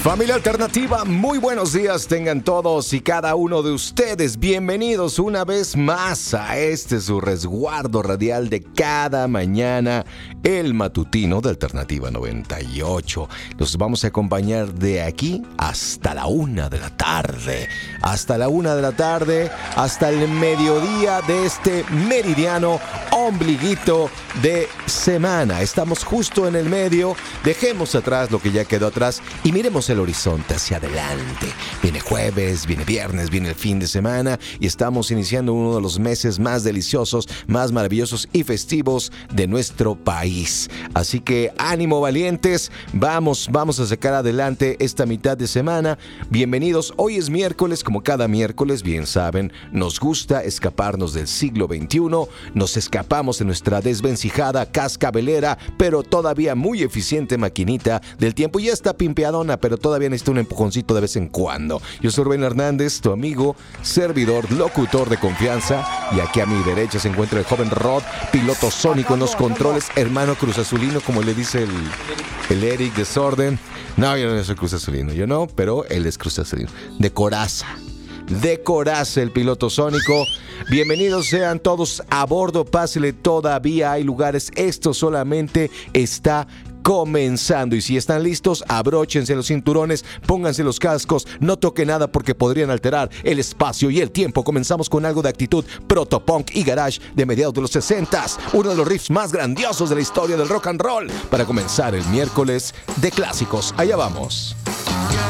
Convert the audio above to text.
Familia Alternativa, muy buenos días tengan todos y cada uno de ustedes. Bienvenidos una vez más a su resguardo radial de cada mañana, el matutino de Alternativa 98. Los vamos a acompañar de aquí hasta la 1 de la tarde. Hasta la 1 de la tarde, hasta el mediodía de este meridiano ombliguito de semana. Estamos justo en el medio. Dejemos atrás lo que ya quedó atrás y miremos el horizonte hacia adelante. Viene jueves, viene viernes, viene el fin de semana y estamos iniciando uno de los meses más deliciosos, más maravillosos y festivos de nuestro país. Así que ánimo, valientes, vamos a sacar adelante esta mitad de semana. Bienvenidos, hoy es miércoles, como cada miércoles, bien saben, nos gusta escaparnos del siglo XXI, nos escapamos de nuestra desvencijada cascabelera, pero todavía muy eficiente maquinita del tiempo. Ya está pimpeadona, pero todavía necesita un empujoncito de vez en cuando. Yo soy Rubén Hernández, tu amigo, servidor, locutor de confianza, y aquí a mi derecha se encuentra el joven Rod, piloto sónico en los controles, hermano Cruz Azulino, como le dice el Eric Desorden. No, yo no soy Cruz Azulino, yo no, pero él es Cruz Azulino. De coraza, el piloto sónico. Bienvenidos sean todos a bordo, pásele, todavía hay lugares, esto solamente está comenzando. Y si están listos, abróchense los cinturones, pónganse los cascos, no toque nada porque podrían alterar el espacio y el tiempo. Comenzamos con algo de actitud protopunk y garage de mediados de los 60s, uno de los riffs más grandiosos de la historia del rock and roll, para comenzar el miércoles de clásicos. Allá vamos.